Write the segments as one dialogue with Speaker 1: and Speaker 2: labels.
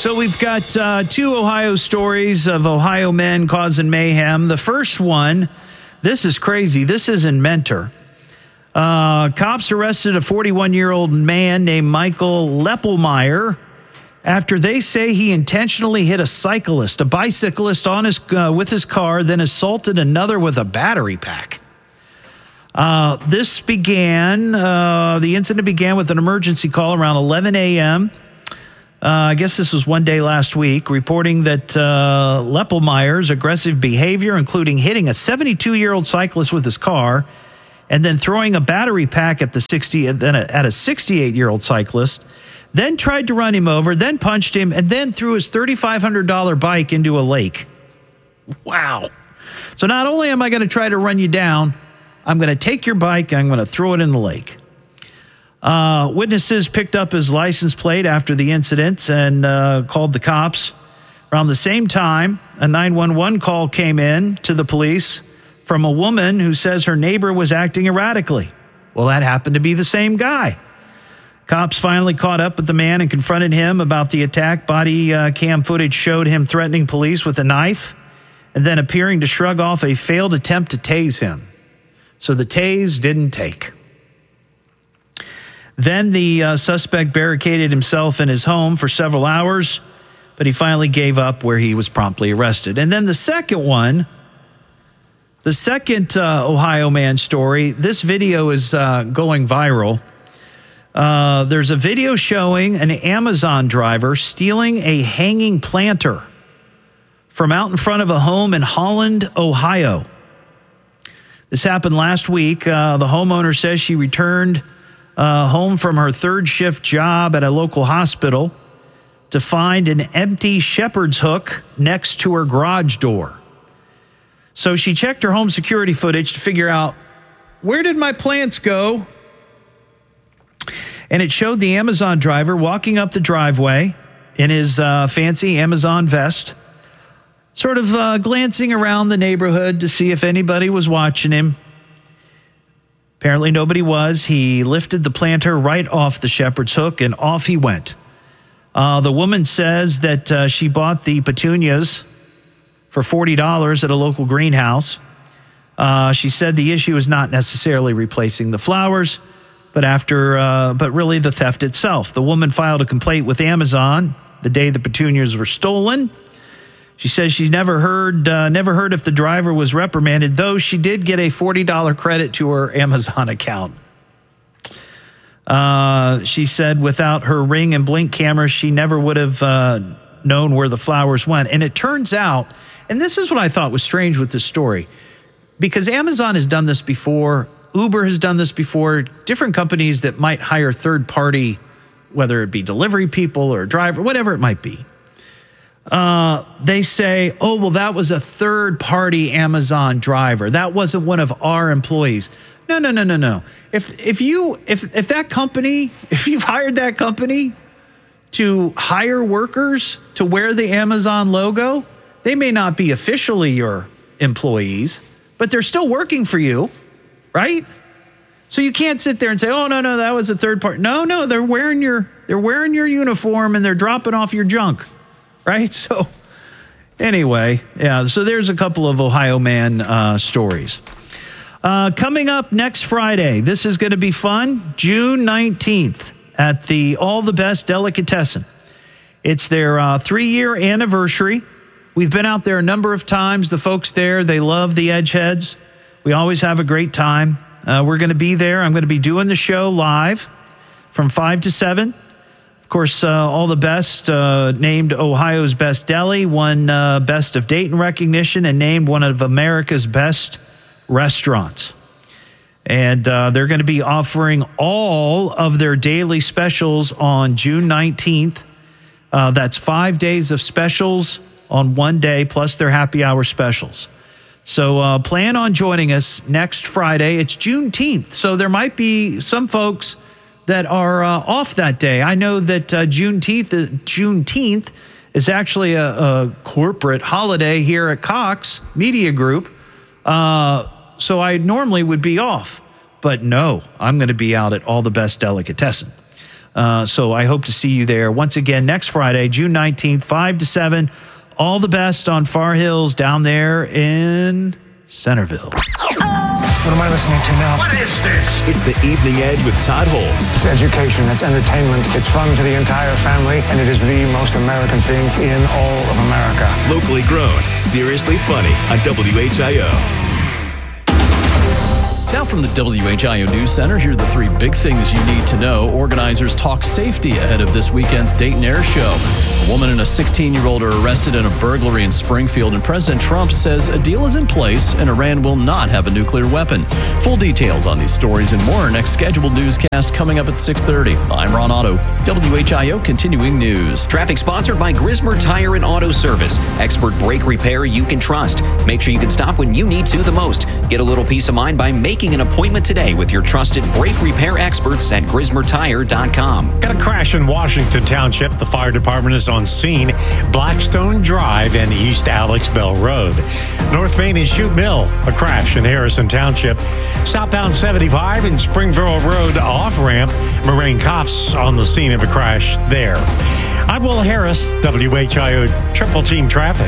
Speaker 1: So we've got two Ohio stories of Ohio men causing mayhem. The first one, this is crazy. This is in Mentor. Cops arrested a 41-year-old man named Michael Leppelmeyer after they say he intentionally hit a bicyclist on with his car, then assaulted another with a battery pack. The incident began with an emergency call around 11 a.m. I guess this was one day last week, reporting that Leppelmeyer's aggressive behavior, including hitting a 72-year-old cyclist with his car and then throwing a battery pack at a 68-year-old cyclist, then tried to run him over, then punched him, and then threw his $3,500 bike into a lake. Wow. So not only am I going to try to run you down, I'm going to take your bike and I'm going to throw it in the lake. Witnesses picked up his license plate after the incident and called the cops. Around the same time, a 911 call came in to the police from a woman who says her neighbor was acting erratically. Well, that happened to be the same guy. Cops finally caught up with the man and confronted him about the attack. Body cam footage showed him threatening police with a knife and then appearing to shrug off a failed attempt to tase him. So the tase didn't take. Then the suspect barricaded himself in his home for several hours, but he finally gave up where he was promptly arrested. And then the second Ohio man story, this video is going viral. There's a video showing an Amazon driver stealing a hanging planter from out in front of a home in Holland, Ohio. This happened last week. The homeowner says she returned home from her third shift job at a local hospital to find an empty shepherd's hook next to her garage door. So she checked her home security footage to figure out, where did my plants go? And it showed the Amazon driver walking up the driveway in his fancy Amazon vest, sort of glancing around the neighborhood to see if anybody was watching him. Apparently nobody was. He lifted the planter right off the shepherd's hook and off he went. The woman says that she bought the petunias for $40 at a local greenhouse. She said the issue is not necessarily replacing the flowers, but really the theft itself. The woman filed a complaint with Amazon the day the petunias were stolen. She says she's never heard if the driver was reprimanded, though she did get a $40 credit to her Amazon account. She said without her Ring and Blink cameras, she never would have known where the flowers went. And it turns out, and this is what I thought was strange with this story, because Amazon has done this before, Uber has done this before, different companies that might hire third party, whether it be delivery people or driver, whatever it might be. They say, oh, well, that was a third party Amazon driver. That wasn't one of our employees. No. If that company, if you've hired that company to hire workers to wear the Amazon logo, they may not be officially your employees, but they're still working for you, right? So you can't sit there and say, oh, no, that was a third party. No, they're wearing your uniform and they're dropping off your junk. Right? So anyway, yeah, so there's a couple of Ohio man stories. Coming up next Friday, this is going to be fun, June 19th at the All the Best Delicatessen. It's their 3-year anniversary. We've been out there a number of times. The folks there, they love the Edgeheads. We always have a great time. We're going to be there. I'm going to be doing the show live from 5 to 7. Of course, All the Best named Ohio's Best Deli, won Best of Dayton recognition, and named one of America's best restaurants. And they're going to be offering all of their daily specials on June 19th. That's 5 days of specials on one day, plus their happy hour specials. So plan on joining us next Friday. It's Juneteenth, so there might be some folks that are off that day. I know that Juneteenth is actually a corporate holiday here at Cox Media Group. So I normally would be off. But no, I'm going to be out at All the Best Delicatessen. So I hope to see you there once again next Friday, June 19th, 5 to 7. All the best on Far Hills down there in Centerville.
Speaker 2: What am I listening to now?
Speaker 3: What is this?
Speaker 4: It's the Evening Edge with Todd Holst.
Speaker 2: It's education, it's entertainment, it's fun for the entire family, and it is the most American thing in all of America.
Speaker 4: Locally grown, seriously funny on WHIO.
Speaker 5: Now from the WHIO News Center, here are the three big things you need to know. Organizers talk safety ahead of this weekend's Dayton Air Show. A woman and a 16-year-old are arrested in a burglary in Springfield, and President Trump says a deal is in place and Iran will not have a nuclear weapon. Full details on these stories and more. Next scheduled newscast coming up at 6:30. I'm Ron Otto, WHIO Continuing News.
Speaker 6: Traffic sponsored by Grismer Tire and Auto Service. Expert brake repair you can trust. Make sure you can stop when you need to the most. Get a little peace of mind by making an appointment today with your trusted brake repair experts at GrismerTire.com.
Speaker 7: Got a crash in Washington Township. The fire department is on scene. Blackstone Drive and East Alex Bell Road. North Main and Chute Mill. A crash in Harrison Township. Southbound 75 and Springville Road off-ramp. Marine cops on the scene of a crash there. I'm Will Harris, WHIO Triple Team Traffic.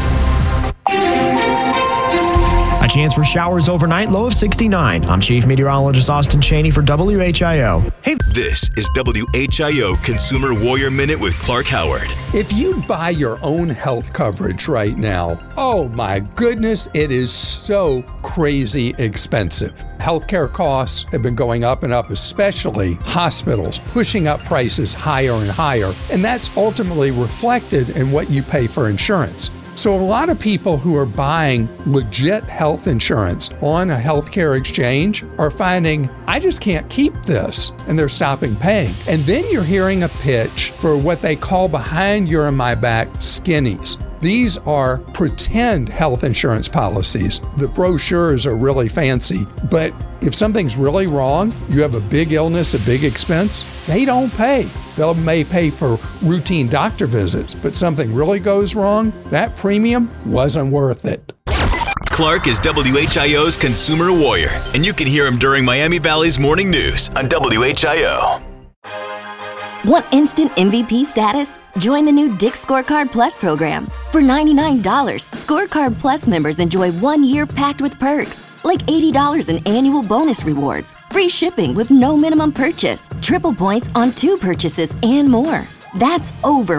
Speaker 8: A chance for showers overnight, low of 69. I'm Chief Meteorologist Austin Cheney for WHIO.
Speaker 4: Hey, this is WHIO Consumer Warrior Minute with Clark Howard.
Speaker 9: If you buy your own health coverage right now, oh my goodness, it is so crazy expensive. Healthcare costs have been going up and up, especially hospitals, pushing up prices higher and higher. And that's ultimately reflected in what you pay for insurance. So a lot of people who are buying legit health insurance on a healthcare exchange are finding, I just can't keep this, and they're stopping paying. And then you're hearing a pitch for what they call behind your and my back skinnies. These are pretend health insurance policies. The brochures are really fancy, but if something's really wrong, you have a big illness, a big expense, they don't pay. They may pay for routine doctor visits, but something really goes wrong, that premium wasn't worth it.
Speaker 4: Clark is WHIO's Consumer Warrior, and you can hear him during Miami Valley's Morning News on WHIO.
Speaker 10: Want instant MVP status? Join the new Dick's Scorecard Plus program. For $99, Scorecard Plus members enjoy 1 year packed with perks, like $80 in annual bonus rewards, free shipping with no minimum purchase, triple points on 2 purchases, and more. That's over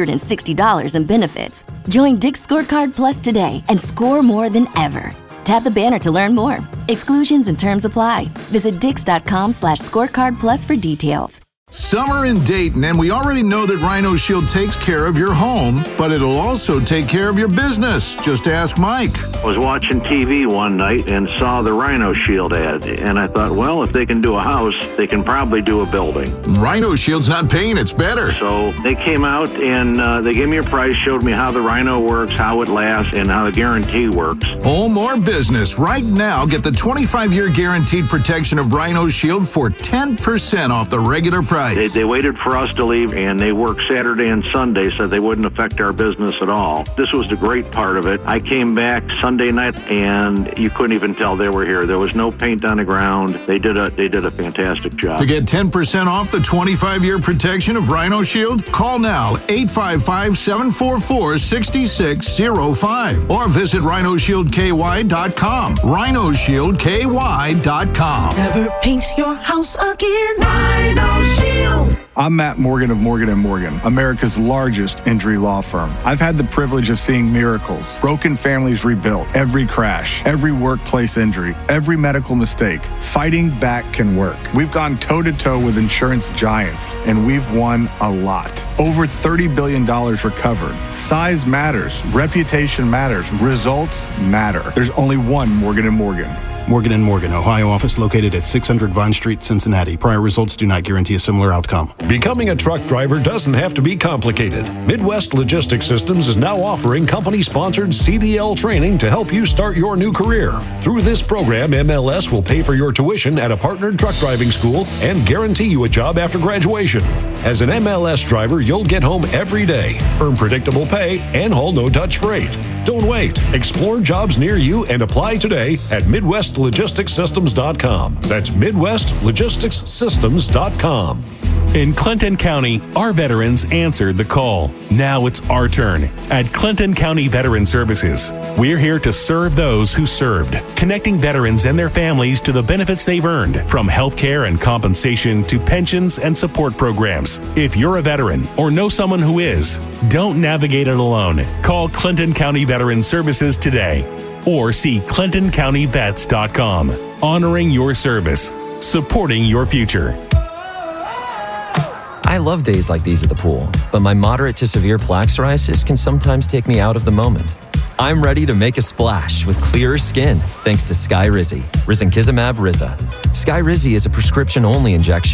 Speaker 10: $160 in benefits. Join Dick's Scorecard Plus today and score more than ever. Tap the banner to learn more. Exclusions and terms apply. Visit Dix.com/scorecardplus for details.
Speaker 11: Summer in Dayton, and we already know that Rhino Shield takes care of your home, but it'll also take care of your business. Just ask Mike.
Speaker 12: I was watching TV one night and saw the Rhino Shield ad, and I thought, well, if they can do a house, they can probably do a building.
Speaker 11: Rhino Shield's not pain, it's better.
Speaker 12: So they came out and they gave me a price, showed me how the Rhino works, how it lasts, and how the guarantee works.
Speaker 11: All more business. Right now, get the 25-year guaranteed protection of Rhino Shield for 10% off the regular price.
Speaker 12: They waited for us to leave, and they worked Saturday and Sunday so they wouldn't affect our business at all. This was the great part of it. I came back Sunday night, and you couldn't even tell they were here. There was no paint on the ground. They did a fantastic job.
Speaker 11: To get 10% off the 25-year protection of Rhino Shield, call now 855-744-6605 or visit RhinoShieldKY.com. RhinoShieldKY.com.
Speaker 13: Never paint your house again. Rhino Shield.
Speaker 14: I'm Matt Morgan of Morgan & Morgan, America's largest injury law firm. I've had the privilege of seeing miracles, broken families rebuilt, every crash, every workplace injury, every medical mistake. Fighting back can work. We've gone toe-to-toe with insurance giants, and we've won a lot. Over $30 billion recovered. Size matters. Reputation matters. Results matter. There's only one Morgan & Morgan.
Speaker 15: Morgan & Morgan, Ohio office located at 600 Vine Street, Cincinnati. Prior results do not guarantee a similar outcome.
Speaker 16: Becoming a truck driver doesn't have to be complicated. Midwest Logistics Systems is now offering company-sponsored CDL training to help you start your new career. Through this program, MLS will pay for your tuition at a partnered truck driving school and guarantee you a job after graduation. As an MLS driver, you'll get home every day, earn predictable pay, and haul no-touch freight. Don't wait. Explore jobs near you and apply today at MidwestLogisticsSystems.com. That's MidwestLogisticsSystems.com.
Speaker 3: In Clinton County, our veterans answered the call. Now it's our turn. At Clinton County Veteran Services, we're here to serve those who served, connecting veterans and their families to the benefits they've earned, from health care and compensation to pensions and support programs. If you're a veteran or know someone who is, don't navigate it alone. Call Clinton County Veteran Services today or see ClintonCountyVets.com. Honoring your service, supporting your future.
Speaker 17: I love days like these at the pool, but my moderate to severe plaque psoriasis can sometimes take me out of the moment. I'm ready to make a splash with clearer skin thanks to Skyrizi, risankizumab Riza. Skyrizi is a prescription-only injection